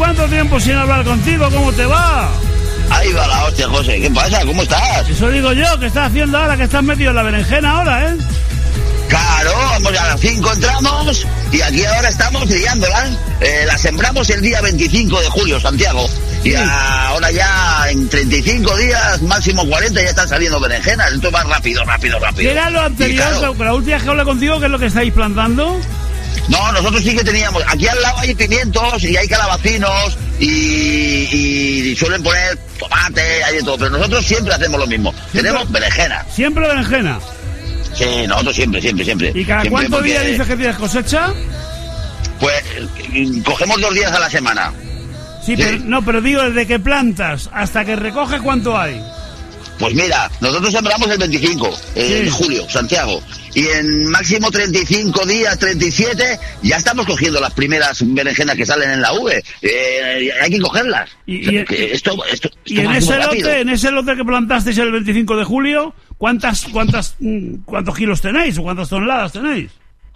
¿cuánto tiempo sin hablar contigo? ¿Cómo te va? Ahí va la hostia, José. ¿Qué pasa? ¿Cómo estás? Eso digo yo, ¿qué estás haciendo ahora? Que estás metido en la berenjena ahora, ¿eh? Claro, vamos a las 5 entramos y aquí ahora estamos liándola. La sembramos el día 25 de julio, Santiago. Y ahora ya en 35 días, máximo 40, ya están saliendo berenjenas. Esto va rápido. ¿Qué era lo anterior? Claro, la última vez que hablé contigo, ¿qué es lo que estáis plantando? No, nosotros sí que teníamos. Aquí al lado hay pimientos y hay calabacinos y suelen poner tomate, hay de todo. Pero nosotros siempre hacemos lo mismo. Tenemos berenjena. ¿Siempre berenjena? Sí, nosotros siempre. ¿Y cada cuántos días dices que tienes cosecha? Pues cogemos 2 días a la semana. Sí, pero digo, desde que plantas hasta que recoges, ¿cuánto hay? Pues mira, nosotros sembramos el 25 de julio, Santiago. Y en máximo 35 días, 37, ya estamos cogiendo las primeras berenjenas que salen en la V. Hay que cogerlas. Y en ese lote que plantasteis el 25 de julio, ¿cuántos kilos tenéis o cuántas toneladas tenéis?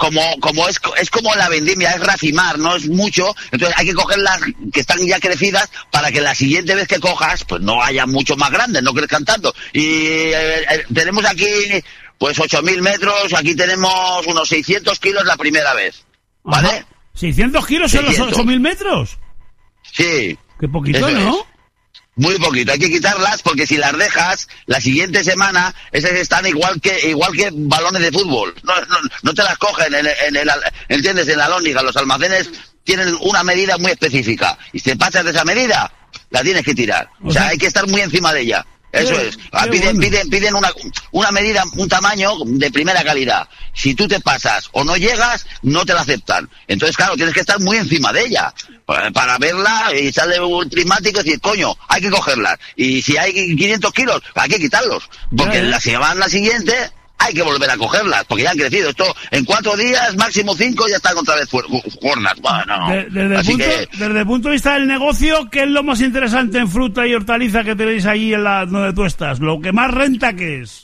Es como la vendimia, es racimar, no es mucho, entonces hay que cogerlas que están ya crecidas para que la siguiente vez que cojas, pues no haya mucho más grandes, no crezcan tanto. Y tenemos aquí, pues 8.000 metros, aquí tenemos unos 600 kilos la primera vez, ¿vale? Ajá. ¿600 kilos 600. En los 8.000 metros? Sí. Qué poquito, ¿no? Muy poquito, hay que quitarlas porque si las dejas, la siguiente semana, esas están igual que balones de fútbol. No te las cogen ¿entiendes? En la lóndiga, los almacenes tienen una medida muy específica. Y si te pasas de esa medida, la tienes que tirar. O sea, hay que estar muy encima de ella. Eso es. Piden una medida, un tamaño de primera calidad. Si tú te pasas o no llegas, no te la aceptan. Entonces, claro, tienes que estar muy encima de ella para verla y sale un prismático y decir, coño, hay que cogerla. Y si hay 500 kilos, hay que quitarlos. Porque si van la siguiente, hay que volver a cogerlas, porque ya han crecido. Esto, en 4 días, máximo 5, ya están otra vez jornas. Bueno, desde el punto de vista del negocio, ¿qué es lo más interesante en fruta y hortaliza que tenéis ahí donde tú estás? ¿Lo que más renta qué es?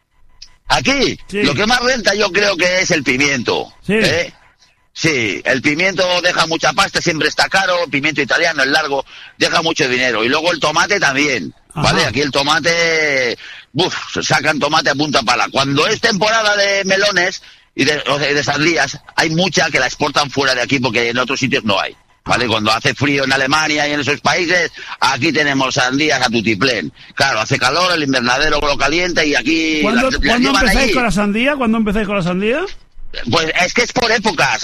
Aquí, lo que más renta yo creo que es el pimiento. Sí, el pimiento deja mucha pasta, siempre está caro, el pimiento italiano, el largo, deja mucho dinero. Y luego el tomate también, ¿vale? Aquí el tomate, sacan tomate a punta pala. Cuando es temporada de melones y de sandías, hay mucha que la exportan fuera de aquí porque en otros sitios no hay, ¿vale? Cuando hace frío en Alemania y en esos países, aquí tenemos sandías a tutiplén. Claro, hace calor, el invernadero lo calienta y aquí... ¿Cuándo empezáis con la sandía? ¿Cuándo empezáis con la sandía? Pues es que es por épocas.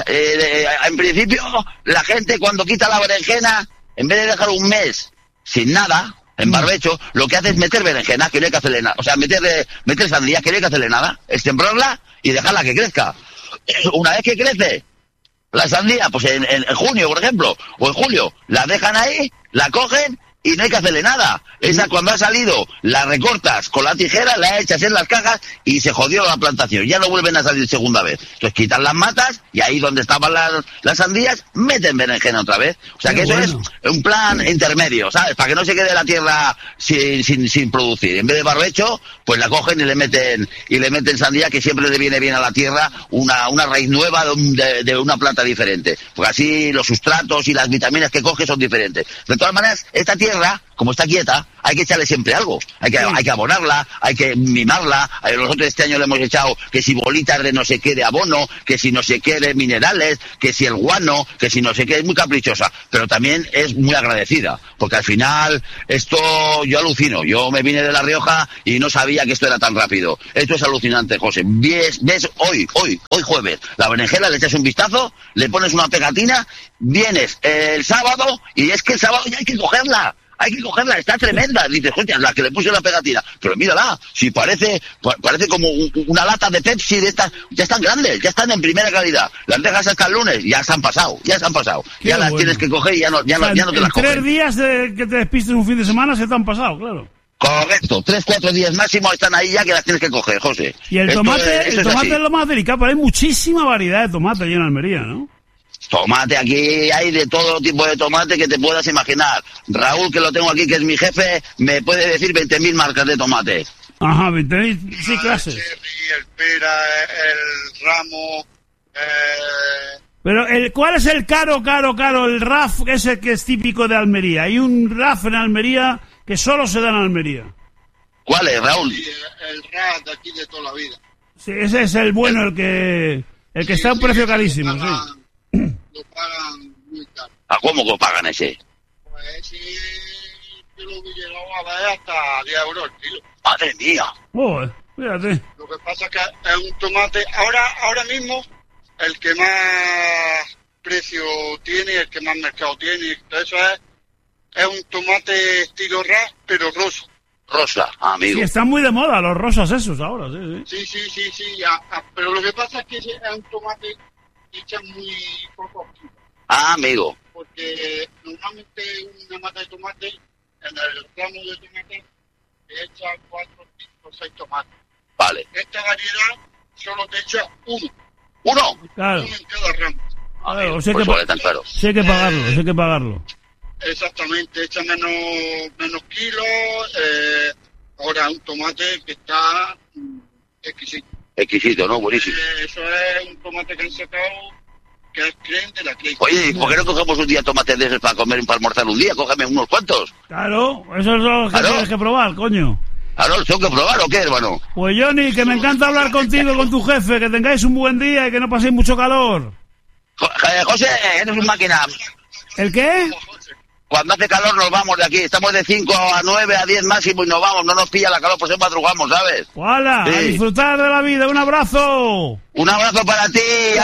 En principio, la gente cuando quita la berenjena, en vez de dejar un mes sin nada, en barbecho, lo que hace es meter berenjena, que no hay que hacerle nada. O sea, meter sandía, que no hay que hacerle nada. Es sembrarla y dejarla que crezca. Una vez que crece la sandía, pues en junio, por ejemplo, o en julio, la dejan ahí, la cogen y no hay que hacerle nada. Esa cuando ha salido, la recortas con la tijera, la echas en las cajas y se jodió la plantación. Ya no vuelven a salir segunda vez. Entonces quitan las matas y ahí donde estaban las sandías, meten berenjena otra vez. O sea que eso es un plan intermedio, ¿sabes? Para que no se quede la tierra sin producir. En vez de barbecho, pues la cogen y le meten sandía, que siempre le viene bien a la tierra una raíz nueva de una planta diferente. Porque así los sustratos y las vitaminas que coge son diferentes. De todas maneras, esta tierra, como está quieta, hay que echarle siempre algo. Hay que abonarla, hay que mimarla. Nosotros este año le hemos echado que si bolitas de no sé qué de abono, que si no sé qué de minerales, que si el guano, que si no sé qué. Es muy caprichosa, pero también es muy agradecida, porque al final esto yo alucino. Yo me vine de La Rioja y no sabía que esto era tan rápido. Esto es alucinante, José. Ves hoy jueves, la berenjena, le echas un vistazo, le pones una pegatina, vienes el sábado y es que el sábado ya hay que cogerla. Hay que cogerla, está tremenda. Dices, hostia, la que le puse la pegatina. Pero mírala, si parece como una lata de Pepsi de estas, ya están grandes, ya están en primera calidad. Las dejas hasta el lunes, ya se han pasado. Ya las tienes que coger y ya no te las coges. 3 días de que te despistes un fin de semana se te han pasado, claro. Correcto, 3-4 días máximo están ahí ya que las tienes que coger, José. Y el tomate es lo más delicado, pero hay muchísima variedad de tomate allí en Almería, ¿no? Tomate, aquí hay de todo tipo de tomate que te puedas imaginar. Raúl, que lo tengo aquí, que es mi jefe, me puede decir 20.000 marcas de tomate. Ajá, 20.000, sí, clases. El cherry, el pera, el ramo, Pero ¿cuál es el caro, el RAF ese que es típico de Almería? Hay un RAF en Almería que solo se da en Almería. ¿Cuál es, Raúl? Sí, el RAF de aquí de toda la vida. Sí, ese es el bueno, el que está a un precio carísimo, lo pagan muy caro. ¿A cómo que pagan ese? Pues sí, yo lo llegaba a dar hasta 10 euros el kilo. Madre mía. Fíjate. Lo que pasa es que es un tomate, ahora mismo, el que más precio tiene, el que más mercado tiene, eso es un tomate estilo RAF, pero rosa. Rosa, amigo. Sí, están muy de moda los rosas esos ahora, sí. Sí, pero lo que pasa es que es un tomate que echa muy poco kilos. Amigo. Porque normalmente una mata de tomate, en el ramo de tomate, te echa 4, 5, 6 tomates. Vale. Esta variedad solo te echa uno. ¿Uno? Claro. Uno en cada ramo. Claro, Sí hay que pagarlo. Exactamente, echa menos kilos. Ahora un tomate que está exquisito. Exquisito, ¿no? Buenísimo. Eso es un tomate que han sacado, que es creen de la creen. Oye, ¿por qué no cogemos un día tomates de esos para comer, para almorzar un día? Cógeme unos cuantos. Claro, eso es lo que tienes que probar, coño. Claro, ¿tengo que probar o qué, hermano? Pues Johnny, que me encanta hablar contigo y con tu jefe, que tengáis un buen día y que no paséis mucho calor. José, eres un máquina. ¿El qué? Cuando hace calor nos vamos de aquí. Estamos de 5 a 9 a 10 máximo y nos vamos. No nos pilla la calor, pues madrugamos, ¿sabes? ¡Hala! Sí. A disfrutar de la vida. ¡Un abrazo! Un abrazo para ti.